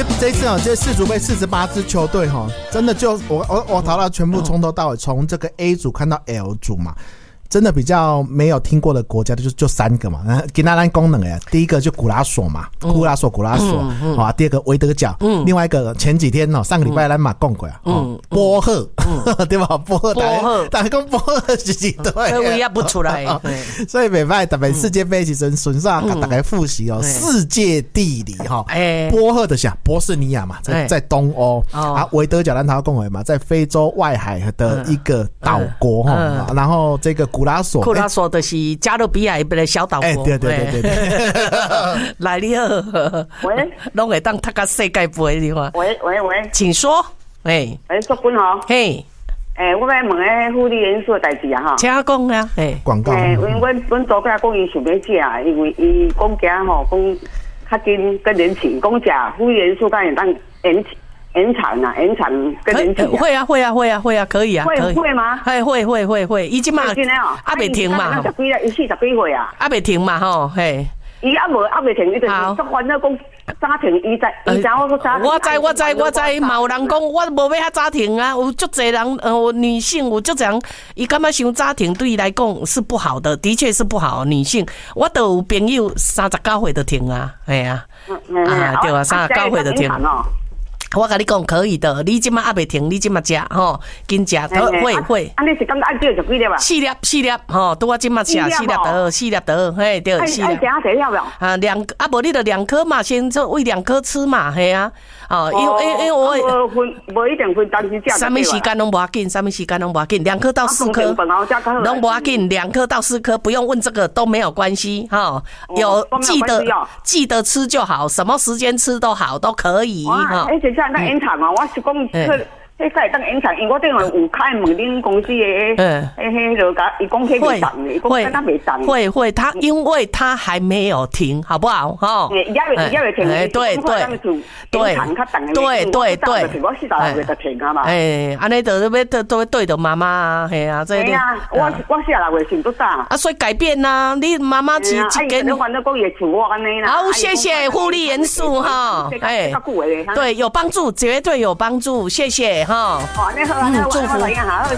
这一次哦，这世足杯48支球队哈，真的就我淘到全部从头到尾，从这个 A 组看到 L 组嘛。真的比较没有听过的国家就3个嘛，给大家功能哎，第一个就古拉索嘛，古拉索，好啊，第二个维德角，另外一个前几天上个礼拜咱嘛讲过啊，波赫，对吧？波赫，大家讲波赫是几队？ 我也不出来， 所以每拜特别世界杯其实顺便给大家复习哦，世界地理哈，波赫的下波士尼亚嘛，在东欧啊，维德角咱头讲过嘛，在非洲外海的一个岛国哈，然后这个古拉索就是加勒比海的小岛国。 对。 来你好， 喂， 拢会当踢到世界杯的话。 喂， 请说。 淑君哦。 嘿。 我要问个福利元素的代志啊哈。 请讲啊。 广告。 因为阮昨下讲伊想要食，因为伊讲惊吼讲较紧更年期，讲食福利元素敢会当延长更年期。 会啊，可以啊。 会吗？ 会，伊即马还袂停嘛。 伊40几岁啊？ 还袂停嘛吼，嘿。 伊还袂停，伊就是足烦恼讲早停，伊知我说早停。 我知，嘛有人讲我无要遐早停啊，有足侪人女性有足侪人，伊感觉伤早停对伊来讲是不好的，的确是不好。女性，我都有朋友39岁就停啊，嘿啊，对啊，39岁就停。我跟你讲可以的，你即马还袂停，你即马食吼，紧食会。 啊，你是感觉按少食几粒啊 ？4粒吼，拄我即马食4粒得，嘿，对，4粒。 爱食了啊，2啊，无你就2颗嘛，先做喂2颗吃嘛，嘿啊。哦，因为我无一定分当时食。 什么时间拢无要紧，2颗到4颗，拢无要紧，2颗到4颗不用问这个都没有关系哈。有记得吃就好，什么时间吃都好，都可以哈。 那延长啊，我是讲，迄个当延长，因为我顶下有开问恁公司的，迄个伊讲迄袂涨的，伊讲敢若袂涨。 会，他因为他还没有停，好不好？哈， 也未停，对，我40岁就停啊嘛。 安尼都要对着妈妈，系啊，这。 对啊，我46岁想都早。 啊，所以改变呐，你妈妈是一根。 反正讲也像我安尼啦。 好，谢谢护理元素哈，对，有帮助，绝对有帮助，谢谢哈。 祝福。